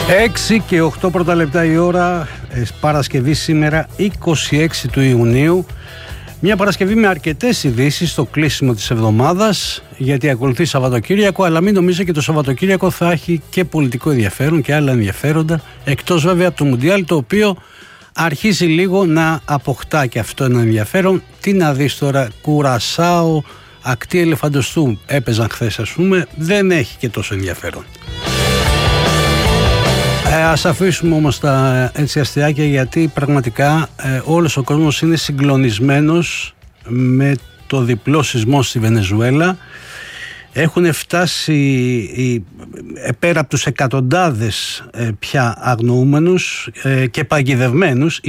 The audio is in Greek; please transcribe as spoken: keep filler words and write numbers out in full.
έξι και οκτώ πρώτα λεπτά η ώρα, Παρασκευή σήμερα είκοσι έξι του Ιουνίου. Μια Παρασκευή με αρκετές ειδήσεις στο κλείσιμο της εβδομάδας, γιατί ακολουθεί Σαββατοκύριακο, αλλά μην νομίζετε και το Σαββατοκύριακο θα έχει και πολιτικό ενδιαφέρον και άλλα ενδιαφέροντα, εκτός βέβαια από το Μουντιάλ, το οποίο αρχίζει λίγο να αποκτά και αυτό ένα ενδιαφέρον. Τι να δεις τώρα, Κουρασάο, ακτή Ελεφαντοστού έπαιζαν χθες, ας πούμε, δεν έχει και τόσο ενδιαφέρον. Ε, ας αφήσουμε όμως τα έτσι αστιάκια, γιατί πραγματικά ε, όλος ο κόσμος είναι συγκλονισμένος με το διπλό σεισμό στη Βενεζουέλα. Έχουν φτάσει ε, πέρα από τους εκατοντάδες ε, πια αγνοούμενους ε, και παγιδευμένους.